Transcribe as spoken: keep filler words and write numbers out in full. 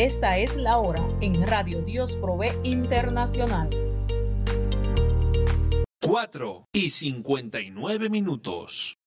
Esta es la hora en Radio Dios Provee Internacional. cuatro y cincuenta y nueve minutos.